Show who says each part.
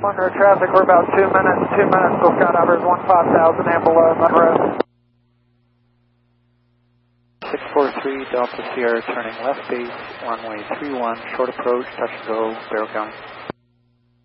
Speaker 1: Under traffic, we're about 2 minutes. 2 minutes till Skydiver's 15,000 and below Monroe. 643 Delta Sierra turning left base, runway 31, short approach, touch and go, Barrow County.